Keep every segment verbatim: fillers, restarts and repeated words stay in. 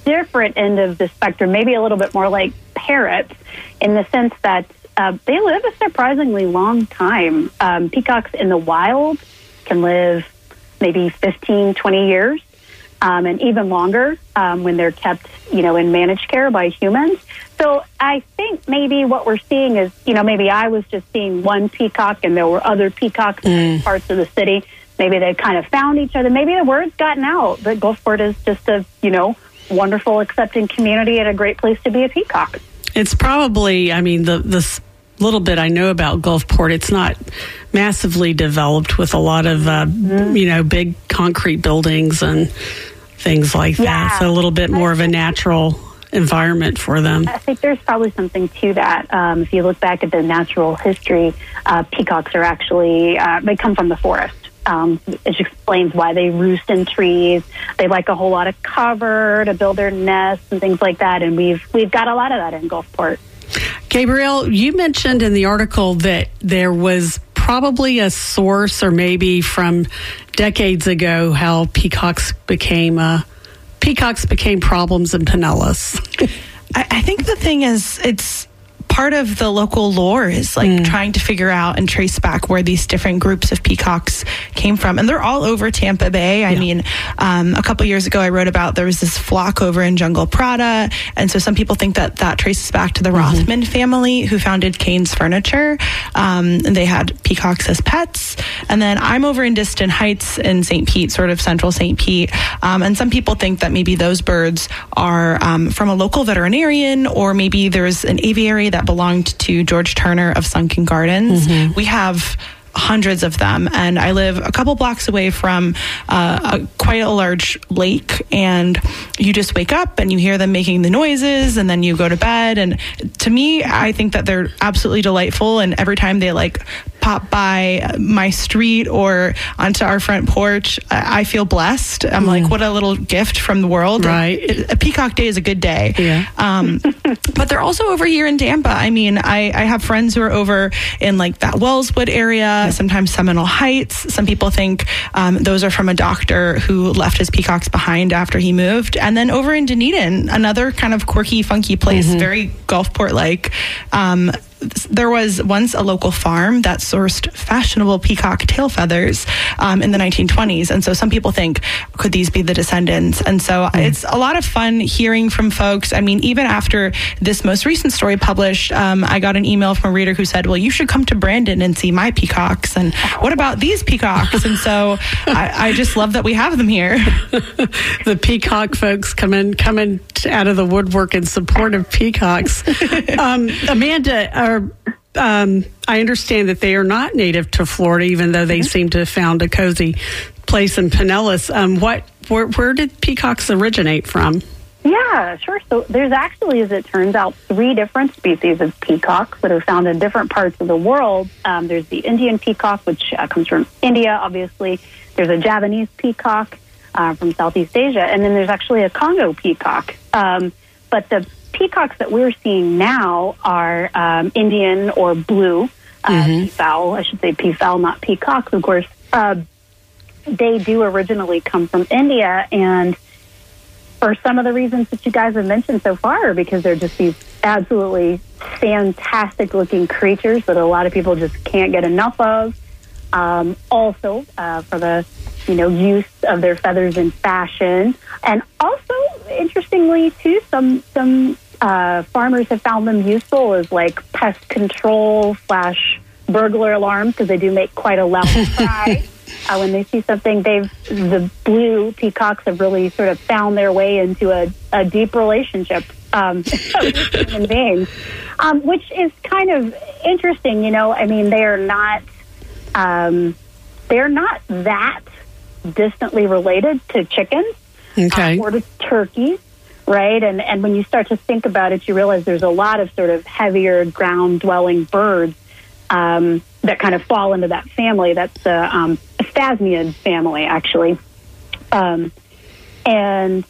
different end of the spectrum, maybe a little bit more like parrots, in the sense that uh, they live a surprisingly long time. Um, peacocks in the wild can live maybe fifteen, twenty years, um, and even longer um, when they're kept, you know, in managed care by humans. So I think maybe what we're seeing is, you know, maybe I was just seeing one peacock and there were other peacocks mm. in parts of the city. Maybe they kind of found each other. Maybe the word's gotten out that Gulfport is just a, you know, wonderful, accepting community and a great place to be a peacock. It's probably, I mean, the this little bit I know about Gulfport, it's not massively developed with a lot of, uh, mm-hmm. you know, big concrete buildings and things like yeah. that. So a little bit more of a natural environment for them. I think there's probably something to that. Um, if you look back at the natural history, uh, peacocks are actually, uh, they come from the forest. Um, it explains why they roost in trees. They like a whole lot of cover to build their nests and things like that. And we've we've got a lot of that in Gulfport. Gabrielle, you mentioned in the article that there was probably a source, or maybe from decades ago, how peacocks became uh, peacocks became problems in Pinellas. I, I think the thing is, it's part of the local lore is like mm. trying to figure out and trace back where these different groups of peacocks came from. And they're all over Tampa Bay. I yeah. mean, um, a couple years ago, I wrote about there was this flock over in Jungle Prada. And so some people think that that traces back to the mm-hmm. Rothman family who founded Kane's Furniture. Um, and they had peacocks as pets. And then I'm over in Distant Heights in Saint Pete, sort of central Saint Pete. Um, and some people think that maybe those birds are um, from a local veterinarian, or maybe there's an aviary that belonged to George Turner of Sunken Gardens. Mm-hmm. We have hundreds of them, and I live a couple blocks away from uh, a, quite a large lake, and you just wake up and you hear them making the noises, and then you go to bed. And to me, I think that they're absolutely delightful, and every time they like pop by my street or onto our front porch, I, I feel blessed. I'm mm. like, what a little gift from the world. Right. A, a peacock day is a good day. Yeah. Um, but they're also over here in Tampa. I mean, I, I have friends who are over in like that Wellswood area, sometimes Seminole Heights. Some people think um, those are from a doctor who left his peacocks behind after he moved. And then over in Dunedin, another kind of quirky, funky place, mm-hmm. very Gulfport-like. Um, there was once a local farm that sourced fashionable peacock tail feathers um, in the nineteen twenties. And so some people think, could these be the descendants? And so mm. it's a lot of fun hearing from folks. I mean, even after this most recent story published, um, I got an email from a reader who said, well, you should come to Brandon and see my peacocks. And what about these peacocks? And so I, I just love that we have them here. The peacock folks coming, coming out of the woodwork in support of peacocks. um, Amanda, uh, Um, I understand that they are not native to Florida, even though they mm-hmm. seem to have found a cozy place in Pinellas. Um, what, where, where did peacocks originate from? Yeah, sure. So there's actually, as it turns out, three different species of peacocks that are found in different parts of the world. Um, there's the Indian peacock, which uh, comes from India, obviously. There's a Javanese peacock uh, from Southeast Asia. And then there's actually a Congo peacock. Um, but the peacocks that we're seeing now are um, Indian or blue uh, mm-hmm. peafowl. I should say peafowl, not peacocks, of course. Uh, they do originally come from India, and for some of the reasons that you guys have mentioned so far, because they're just these absolutely fantastic-looking creatures that a lot of people just can't get enough of. Um, also, uh, for the you know use of their feathers in fashion, and also interestingly too, some some uh, farmers have found them useful as like pest control slash burglar alarms, because they do make quite a loud cry uh, when they see something. They've the blue peacocks have really sort of found their way into a, a deep relationship um, with human beings, um, which is kind of interesting. You know, I mean, they are not. Um, they're not that distantly related to chickens okay. uh, or to turkeys, right? And and when you start to think about it, you realize there's a lot of sort of heavier ground-dwelling birds um, that kind of fall into that family. That's the um, Phasmiid family, actually. Um, and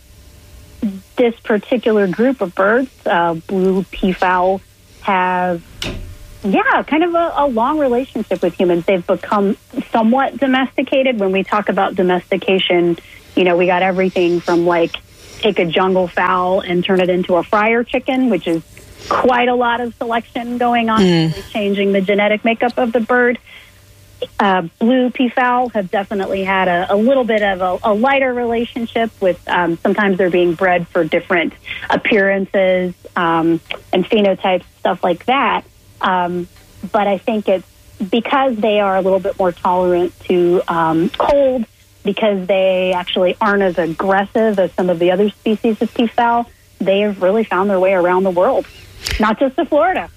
this particular group of birds, uh, blue peafowl, have... Yeah, kind of a, a long relationship with humans. They've become somewhat domesticated. When we talk about domestication, you know, we got everything from like take a jungle fowl and turn it into a fryer chicken, which is quite a lot of selection going on, mm. really changing the genetic makeup of the bird. Uh, blue peafowl have definitely had a, a little bit of a, a lighter relationship with, um, sometimes they're being bred for different appearances um, and phenotypes, stuff like that. Um, but I think it's because they are a little bit more tolerant to um, cold, because they actually aren't as aggressive as some of the other species of peafowl, they have really found their way around the world, not just to Florida.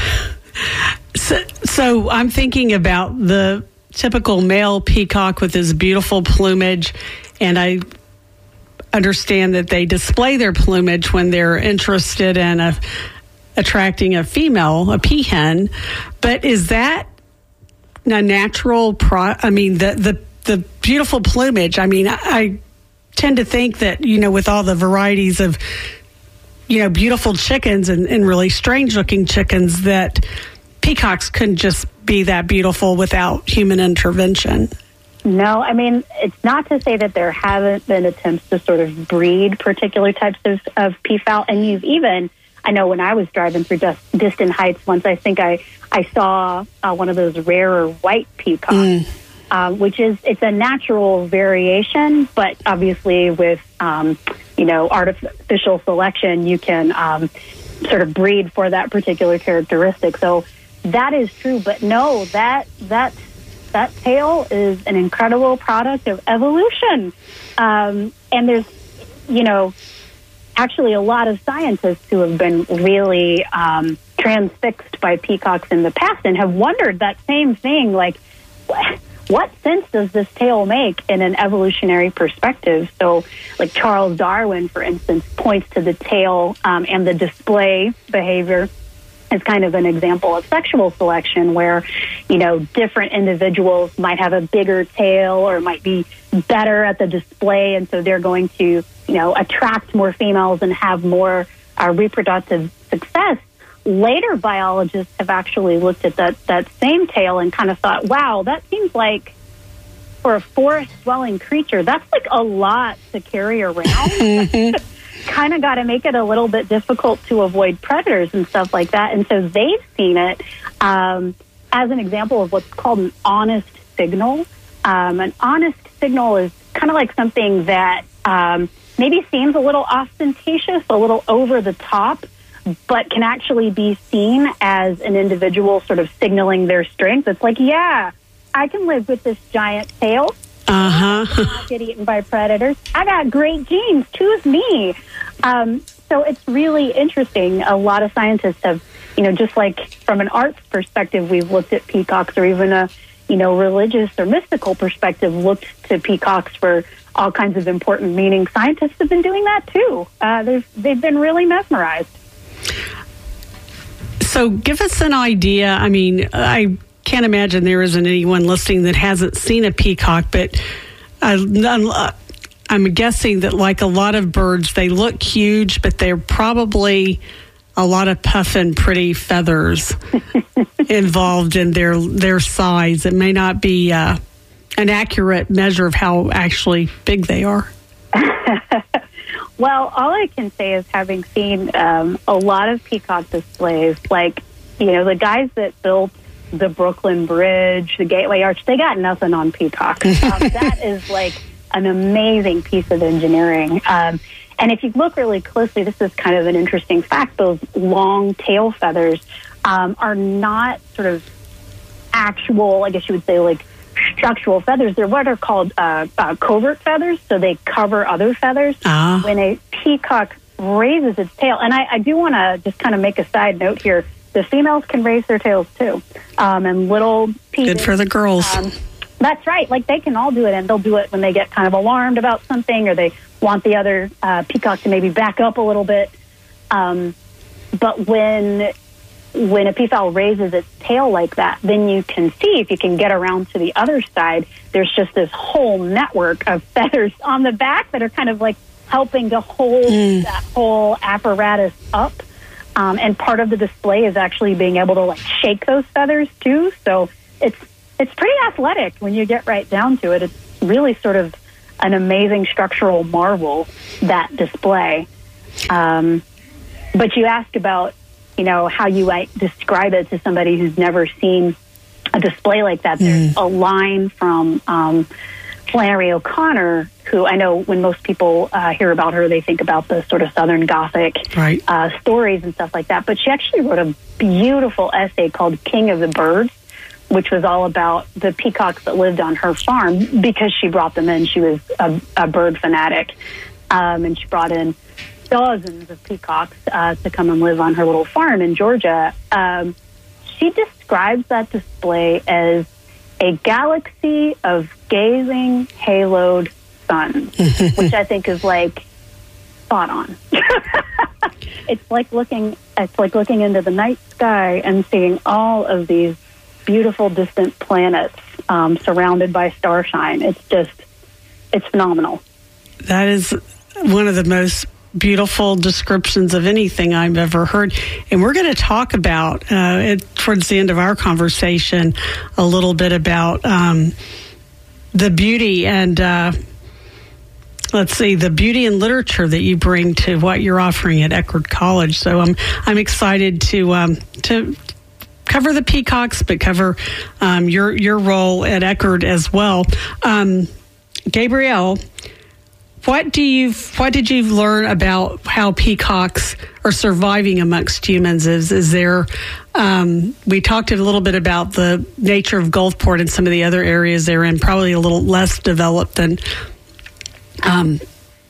So, so I'm thinking about the typical male peacock with his beautiful plumage, and I understand that they display their plumage when they're interested in a, attracting a female, a peahen. But is that a natural pro? I mean, the the the beautiful plumage. I mean, I, I tend to think that, you know, with all the varieties of, you know, beautiful chickens and, and really strange looking chickens, that peacocks couldn't just be that beautiful without human intervention. No, I mean, it's not to say that there haven't been attempts to sort of breed particular types of, of peafowl. And you've even, I know when I was driving through Dis- Distant Heights once, I think I, I saw uh, one of those rarer white peacocks, mm. uh, which is, it's a natural variation, but obviously with, um, you know, artificial selection, you can um, sort of breed for that particular characteristic. So that is true, but no, that that that tail is an incredible product of evolution. Um, and there's, you know, actually a lot of scientists who have been really um, transfixed by peacocks in the past and have wondered that same thing, like, what sense does this tail make in an evolutionary perspective? So, like Charles Darwin, for instance, points to the tail um, and the display behavior as kind of an example of sexual selection, where, you know, different individuals might have a bigger tail or might be better at the display, and so they're going to, you know, attract more females and have more uh, reproductive success. Later biologists have actually looked at that, that same tail and kind of thought, wow, that seems like, for a forest-dwelling creature, that's like a lot to carry around. Kind of got to make it a little bit difficult to avoid predators and stuff like that. And so they've seen it um, as an example of what's called an honest signal. Um, an honest signal is kind of like something that um, maybe seems a little ostentatious, a little over the top, but can actually be seen as an individual sort of signaling their strength. It's like, yeah, I can live with this giant tail. Uh-huh. Not get eaten by predators. I got great genes. Choose me. Um, so it's really interesting. A lot of scientists have, you know, just like from an arts perspective, we've looked at peacocks, or even a, you know, religious or mystical perspective, looked to peacocks for all kinds of important meaning. Scientists have been doing that too. Uh, they've they've been really mesmerized. So give us an idea. I mean, I can't imagine there isn't anyone listening that hasn't seen a peacock, but uh, I'm guessing that, like a lot of birds, they look huge, but they're probably a lot of puffin pretty feathers involved in their their size. It may not be uh, an accurate measure of how actually big they are. Well, all I can say is, having seen um, a lot of peacock displays, like, you know, the guys that built the Brooklyn Bridge, the Gateway Arch, they got nothing on peacocks. Um, that is like an amazing piece of engineering. Um, and if you look really closely, this is kind of an interesting fact, those long tail feathers um, are not sort of actual, I guess you would say, like, structural feathers. They're what are called uh, uh, covert feathers, so they cover other feathers. Uh-huh. When a peacock raises its tail, and I, I do want to just kind of make a side note here, the females can raise their tails too, um, and little peasants. Good for the girls. Um, that's right. Like, they can all do it, and they'll do it when they get kind of alarmed about something, or they want the other uh, peacock to maybe back up a little bit. Um, but when when a peafowl raises its tail like that, then you can see, if you can get around to the other side, there's just this whole network of feathers on the back that are kind of like helping to hold mm. that whole apparatus up. Um, and part of the display is actually being able to, like, shake those feathers too. So it's it's pretty athletic when you get right down to it. It's really sort of an amazing structural marvel, that display. Um, but you asked about, you know, how you might describe it to somebody who's never seen a display like that. There's a line from um, Flannery O'Connor, who I know when most people uh, hear about her, they think about the sort of Southern Gothic right. uh, stories and stuff like that. But she actually wrote a beautiful essay called King of the Birds, which was all about the peacocks that lived on her farm because she brought them in. She was a, a bird fanatic, um, and she brought in dozens of peacocks uh, to come and live on her little farm in Georgia. Um, she describes that display as a galaxy of gazing, haloed suns, which I think is like spot on. It's like looking, it's like looking into the night sky and seeing all of these beautiful distant planets um, surrounded by starshine. It's just, it's phenomenal. That is one of the most beautiful descriptions of anything I've ever heard. And we're going to talk about, uh, it, towards the end of our conversation, a little bit about um, the beauty and, uh, let's see, the beauty and literature that you bring to what you're offering at Eckerd College. So I'm, I'm excited to, um, to, cover the peacocks, but cover um, your your role at Eckerd as well. Um, Gabrielle, what do you what did you learn about how peacocks are surviving amongst humans? Is is there? Um, we talked a little bit about the nature of Gulfport and some of the other areas they're in, probably a little less developed than Um,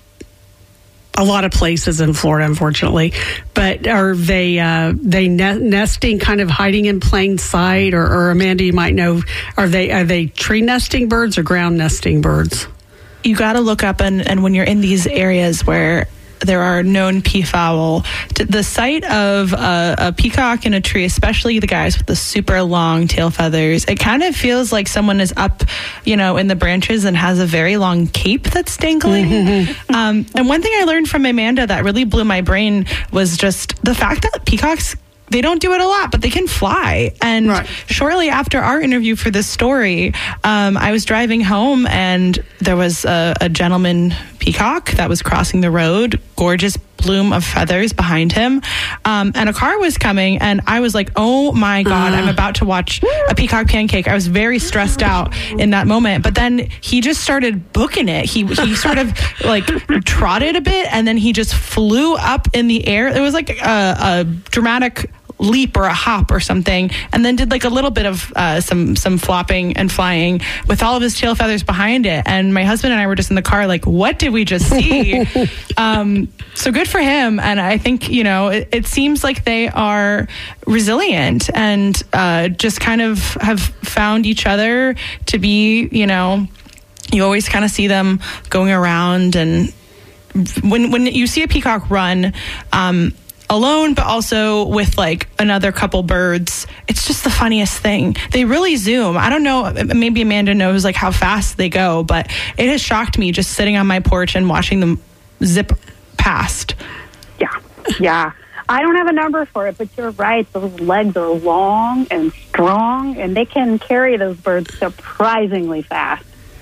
a lot of places in Florida, unfortunately. But are they uh, they ne- nesting, kind of hiding in plain sight, or, or Amanda, you might know, are they are they tree nesting birds or ground nesting birds? You got to look up, and, and when you're in these areas where there are known peafowl, to the sight of a, a peacock in a tree, especially the guys with the super long tail feathers, it kind of feels like someone is up, you know, in the branches and has a very long cape that's dangling. Mm-hmm. Um, and one thing I learned from Amanda that really blew my brain was just the fact that peacocks, they don't do it a lot, but they can fly. And right. Shortly after our interview for this story, um, I was driving home and there was a, a gentleman peacock that was crossing the road, gorgeous plume of feathers behind him. Um, and a car was coming and I was like, oh my God, uh. I'm about to watch a peacock pancake. I was very stressed out in that moment. But then he just started booking it. He, he sort of like trotted a bit and then he just flew up in the air. It was like a, a dramatic leap or a hop or something, and then did like a little bit of uh, some some flopping and flying with all of his tail feathers behind it. And my husband and I were just in the car like, what did we just see? um, so good for him. And I think, you know, it, it seems like they are resilient and uh, just kind of have found each other to be, you know, you always kind of see them going around. And when when you see a peacock run, um, alone, but also with like another couple birds, it's just the funniest thing. They really zoom. I don't know, maybe Amanda knows like how fast they go, but it has shocked me just sitting on my porch and watching them zip past. Yeah, yeah. I don't have a number for it, but you're right. Those legs are long and strong, and they can carry those birds surprisingly fast.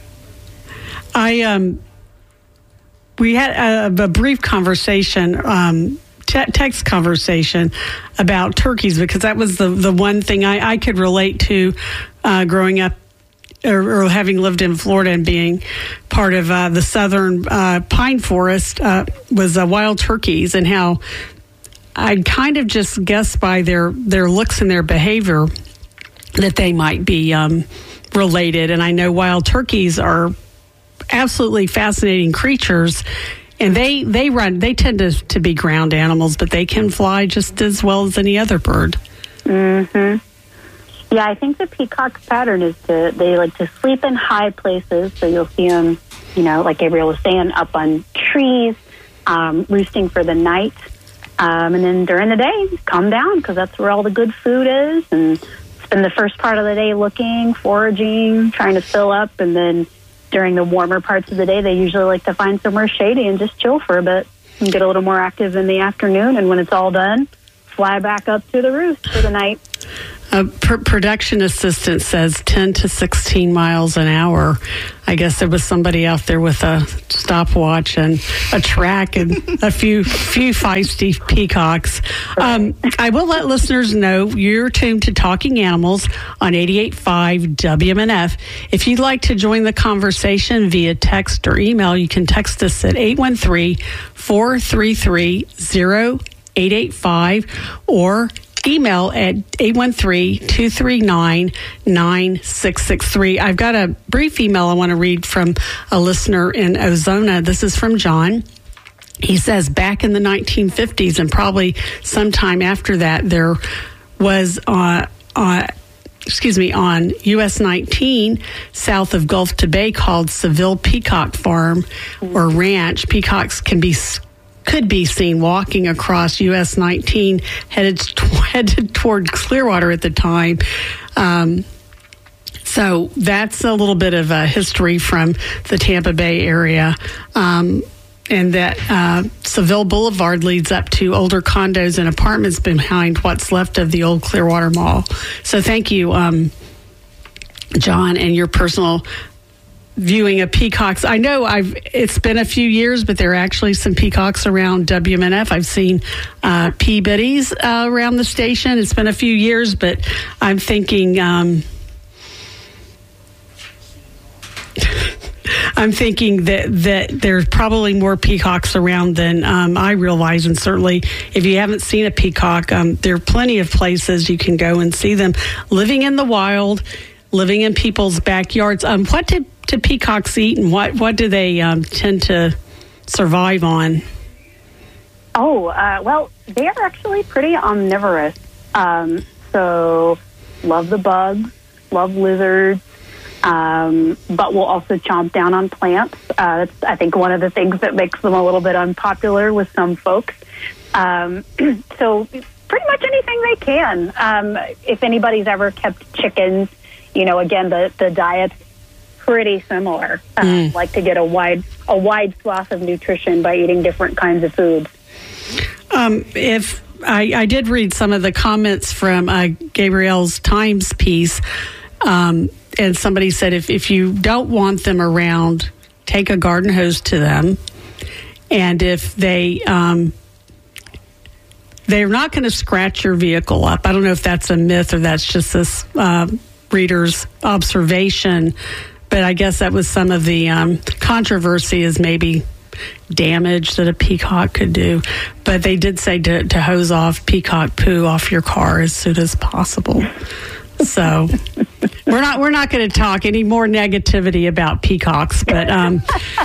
I um, we had a, a brief conversation. Um, text conversation about turkeys, because that was the, the one thing I, I could relate to uh, growing up or, or having lived in Florida and being part of uh, the southern uh, pine forest uh, was uh, wild turkeys, and how I'd kind of just guessed by their, their looks and their behavior that they might be um, related. And I know wild turkeys are absolutely fascinating creatures. And they, they run, they tend to, to be ground animals, but they can fly just as well as any other bird. Mm-hmm. Yeah, I think the peacock's pattern is to, they like to sleep in high places. So you'll see them, you know, like Gabrielle was saying, up on trees, um, roosting for the night. Um, and then during the day, come down because that's where all the good food is. And spend the first part of the day looking, foraging, trying to fill up, and then during the warmer parts of the day, they usually like to find somewhere shady and just chill for a bit and get a little more active in the afternoon. And when it's all done, fly back up to the roost for the night. A pr- production assistant says ten to sixteen miles an hour. I guess there was somebody out there with a stopwatch and a track and a few few feisty peacocks. Um, I will let listeners know you're tuned to Talking Animals on eighty-eight point five W M N F. If you'd like to join the conversation via text or email, you can text us at eight one three, four three three, zero eight eight five or email at eight one three, two three nine, nine six six three. I've got a brief email I want to read from a listener in Ozona. This is from John. He says, back in the nineteen fifties and probably sometime after that, there was uh, uh, excuse me, on U S nineteen, south of Gulf to Bay, called Seville Peacock Farm or Ranch. Peacocks can be could be seen walking across U S nineteen, headed, headed toward Clearwater at the time. Um, so that's a little bit of a history from the Tampa Bay area. Um, and that uh, Seville Boulevard leads up to older condos and apartments behind what's left of the old Clearwater Mall. So thank you, um, John, and your personal viewing of peacocks. I know I've it's been a few years, but there are actually some peacocks around W M N F. I've seen uh, Peabody's uh, around the station. It's been a few years, but I'm thinking um, I'm thinking that that there's probably more peacocks around than um, I realize. And certainly, if you haven't seen a peacock, um, there are plenty of places you can go and see them living in the wild, living in people's backyards. Um, what did do peacocks eat, and what, what do they um, tend to survive on? Oh, uh, well, they are actually pretty omnivorous. Um, so love the bugs, love lizards, um, but will also chomp down on plants. Uh, that's, I think, one of the things that makes them a little bit unpopular with some folks. Um, so pretty much anything they can. Um, if anybody's ever kept chickens, you know, again, the, the diet's pretty similar. Uh, mm. Like to get a wide a wide swath of nutrition by eating different kinds of foods. Um, if I, I did read some of the comments from uh, Gabrielle's Times piece, um, and somebody said if, if you don't want them around, take a garden hose to them, and if they um, they're not going to scratch your vehicle up. I don't know if that's a myth or that's just this uh, reader's observation. But I guess that was some of the um, controversy is maybe damage that a peacock could do. But they did say to, to hose off peacock poo off your car as soon as possible. So we're not we're not going to talk any more negativity about peacocks. But um,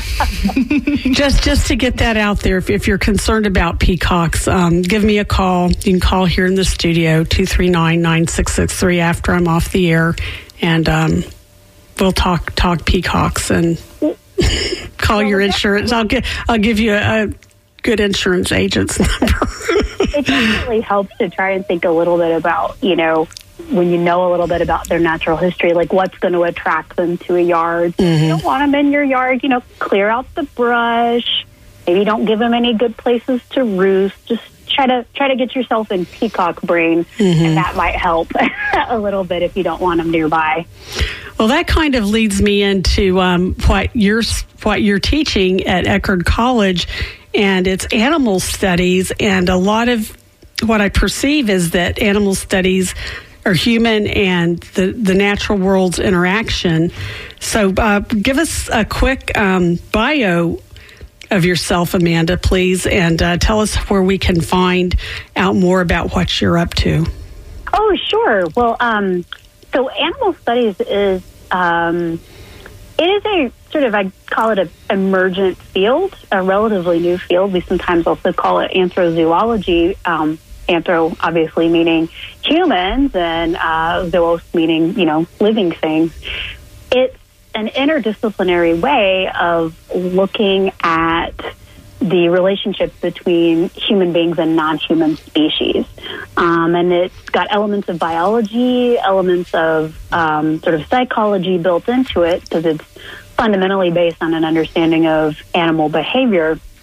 just just to get that out there, if, if you're concerned about peacocks, um, give me a call. You can call here in the studio, two three nine, nine six six three, after I'm off the air. And um we'll talk talk peacocks and call well, your insurance. I'll get I'll give you a, a good insurance agent's number. It definitely helps to try and think a little bit about, you know, when you know a little bit about their natural history, like what's going to attract them to a yard. Mm-hmm. You don't want them in your yard, you know, clear out the brush. Maybe don't give them any good places to roost. Just try to try to get yourself in peacock brain, mm-hmm. and that might help a little bit if you don't want them nearby. Well, that kind of leads me into um, what you're what you're teaching at Eckerd College, and it's animal studies. And a lot of what I perceive is that animal studies are human and the, the natural world's interaction. So uh, give us a quick um, bio of yourself, Amanda, please, and uh, tell us where we can find out more about what you're up to. Oh, sure. Well, um, so animal studies is, um, it is a sort of, I call it an emergent field, a relatively new field. We sometimes also call it anthrozoology, um, anthro obviously meaning humans, and uh, zoos meaning, you know, living things. It's an interdisciplinary way of looking at the relationships between human beings and non-human species. Um, and it's got elements of biology, elements of um, sort of psychology built into it, because it's fundamentally based on an understanding of animal behavior.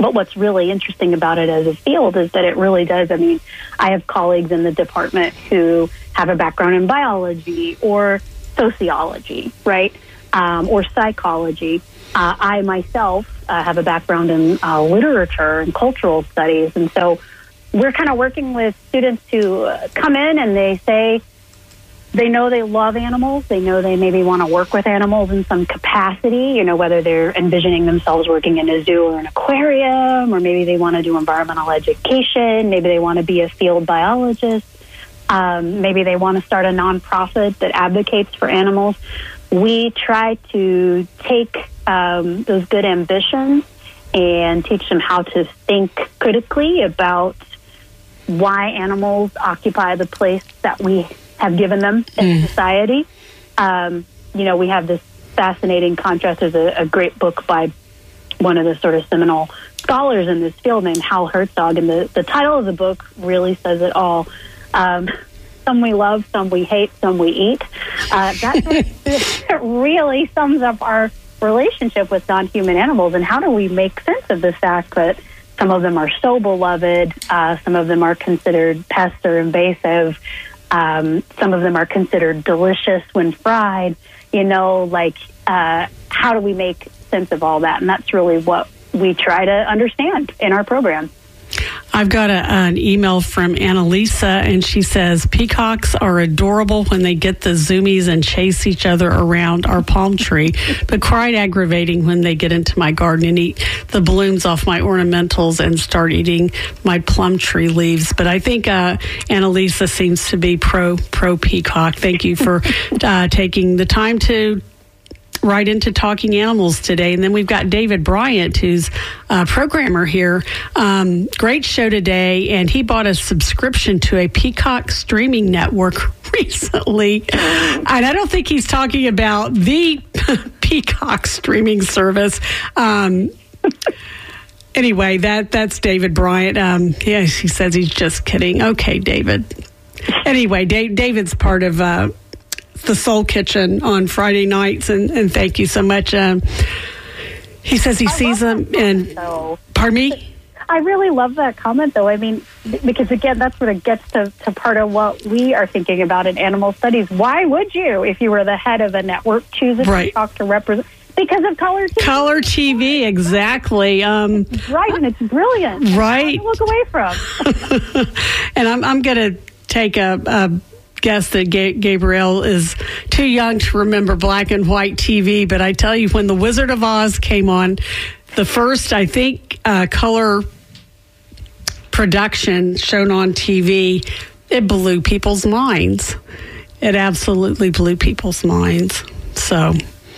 But what's really interesting about it as a field is that it really does. I mean, I have colleagues in the department who have a background in biology or sociology, right, um, or psychology. Uh, I myself uh, have a background in uh, literature and cultural studies. And so we're kind of working with students who uh, come in and they say, they know they love animals. They know they maybe want to work with animals in some capacity, you know, whether they're envisioning themselves working in a zoo or an aquarium, or maybe they want to do environmental education. Maybe they want to be a field biologist. Um, maybe they want to start a nonprofit that advocates for animals. We try to take um, those good ambitions and teach them how to think critically about why animals occupy the place that we have given them in mm. society. Um, you know, we have this fascinating contrast. There's a, a great book by one of the sort of seminal scholars in this field named Hal Herzog, and the, the title of the book really says it all. Um, some we love, some we hate, some we eat. Uh, that really sums up our relationship with non-human animals, and how do we make sense of the fact that some of them are so beloved, uh, some of them are considered pests or invasive, Um, some of them are considered delicious when fried, you know, like, uh, how do we make sense of all that? And that's really what we try to understand in our program. I've got a, an email from Annalisa, and she says, peacocks are adorable when they get the zoomies and chase each other around our palm tree, but quite aggravating when they get into my garden and eat the blooms off my ornamentals and start eating my plum tree leaves. But I think uh, Annalisa seems to be pro, pro peacock. Thank you for uh, taking the time to right into Talking Animals today. And then we've got David Bryant, who's a programmer here. Um, great show today. And he bought a subscription to a Peacock streaming network recently. And I don't think he's talking about the Peacock streaming service. Um, anyway, that that's David Bryant. Um, yeah, he says he's just kidding. Okay, David. Anyway, Dave, David's part of uh, the Soul Kitchen on Friday nights, and, and thank you so much. Um, he says he I sees them, and though. Pardon me? I really love that comment, though. I mean, because again, that's what it gets to, to part of what we are thinking about in animal studies. Why would you, if you were the head of a network, choose a right. peacock to represent? Because of Color T V. Color T V, exactly. Um, right, and it's brilliant. Right. To look away from. And I'm, I'm going to take a... a guess that Ga- Gabrielle is too young to remember black and white T V, but I tell you, when The Wizard of Oz came on, the first, I think, uh, color production shown on T V, it blew people's minds. It absolutely blew people's minds. So,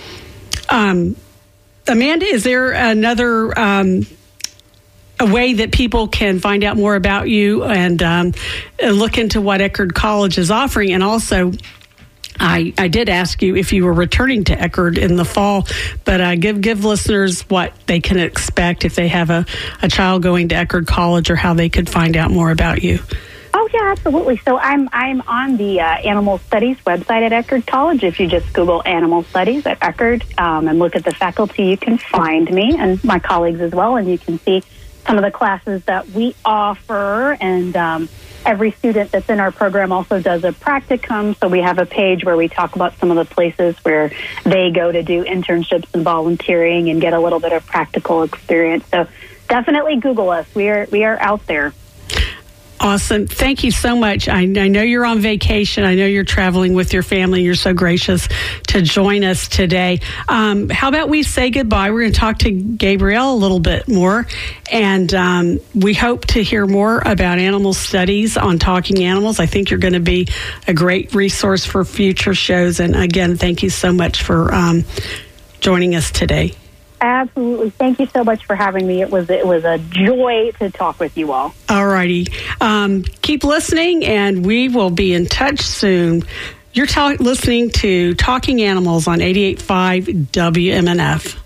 um, Amanda, is there another um, a way that people can find out more about you and um, look into what Eckerd College is offering? And also, I, I did ask you if you were returning to Eckerd in the fall, but uh, give give listeners what they can expect if they have a, a child going to Eckerd College, or how they could find out more about you. Oh, yeah, absolutely. So I'm I'm on the uh, Animal Studies website at Eckerd College. If you just Google Animal Studies at Eckerd um, and look at the faculty, you can find me and my colleagues as well, and you can see some of the classes that we offer. And um, every student that's in our program also does a practicum. So we have a page where we talk about some of the places where they go to do internships and volunteering and get a little bit of practical experience. So definitely Google us. We are we are out there. Awesome. Thank you so much. I, I know you're on vacation. I know you're traveling with your family. You're so gracious to join us today. Um, how about we say goodbye? We're going to talk to Gabrielle a little bit more, and um, we hope to hear more about animal studies on Talking Animals. I think you're going to be a great resource for future shows. And again, thank you so much for um, joining us today. Absolutely. Thank you so much for having me. It was it was a joy to talk with you all. All righty. Um, keep listening, and we will be in touch soon. You're talk- listening to Talking Animals on eighty-eight point five W M N F.